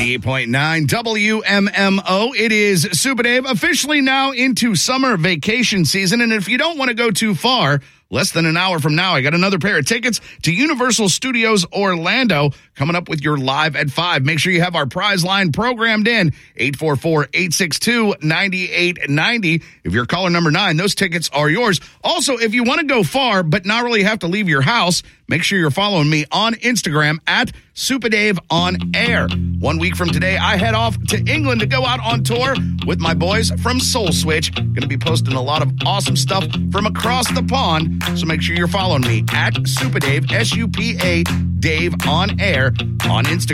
98.9 WMMO. It is Super Dave, officially now into summer vacation season. And if you don't want to go too far, less than an hour from now, I got another pair of tickets to Universal Studios Orlando coming up with your Live at 5. Make sure you have our prize line programmed in, 844-862-9890. If you're caller number 9, those tickets are yours. Also, if you want to go far but not really have to leave your house, make sure you're following me on Instagram at Super Dave on Air. 1 week from today, I head off to England to go out on tour with my boys from Soul Switch. Going to be posting a lot of awesome stuff from across the pond. So make sure you're following me at Super Dave, SUPA Dave on Air on Instagram.